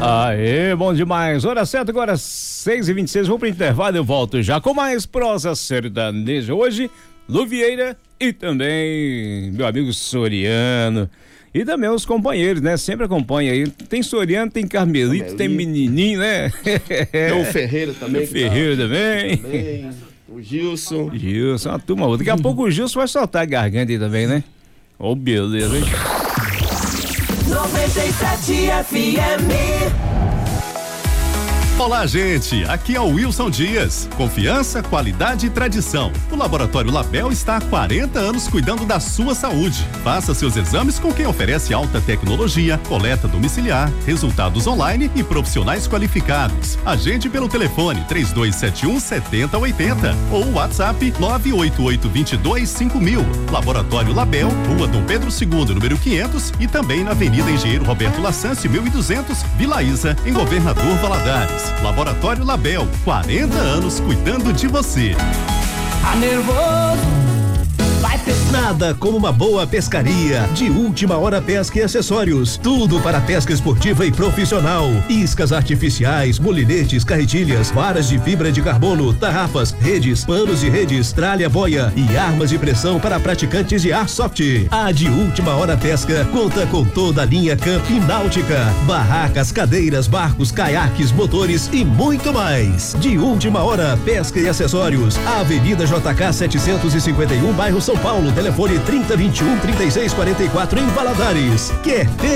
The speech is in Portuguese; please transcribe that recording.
Aê, bom demais. Hora certa, agora 6h26. Vou pro intervalo, eu volto já com mais prosa sertaneja. Hoje, Lu Vieira e também meu amigo Soriano. E também os companheiros, né? Sempre acompanha aí. Tem Soriano, tem Carmelito, tem Menininho, né? Tem o Ferreira também. O Ferreira também. O Gilson. Gilson, uma turma outra. Daqui a pouco o Gilson vai soltar a garganta aí também, né? Ô, beleza, hein? 97 FM. Olá, gente, aqui é o Wilson Dias. Confiança, qualidade e tradição. O Laboratório Label está há 40 anos cuidando da sua saúde. Faça seus exames com quem oferece alta tecnologia, coleta domiciliar, resultados online e profissionais qualificados. Agende pelo telefone 3271-7080 ou WhatsApp 988225000. Laboratório Label, Rua Dom Pedro II, número 500 e também na Avenida Engenheiro Roberto Lassance, 1200, Vila Isa, em Governador Valadares. Laboratório Label, 40 anos cuidando de você. Tá nervoso? Vai ter nada como uma boa pescaria. De Última Hora Pesca e Acessórios. Tudo para pesca esportiva e profissional. Iscas artificiais, molinetes, carretilhas, varas de fibra de carbono, tarrafas, redes, panos e redes, tralha boia e armas de pressão para praticantes de airsoft. A De Última Hora Pesca conta com toda a linha Camp e Náutica. Barracas, cadeiras, barcos, caiaques, motores e muito mais. De Última Hora Pesca e Acessórios. Avenida JK 751, bairro São Paulo. Telefone 3021-3644 em Valadares. Quer ter